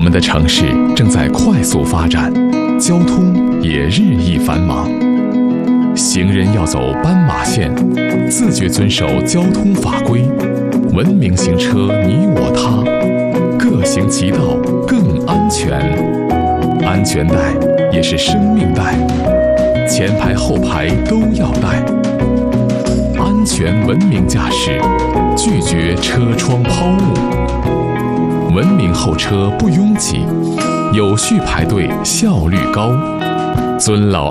们的城市正在快速发展，交通也日益繁忙。行人要走斑马线，自觉遵守交通法规，文明行车你我他，各行其道更安全。安全带也是生命带，前排后排都要带。安全文明驾驶，拒绝车窗抛物。文明候车不拥挤，有序排队效率高，尊老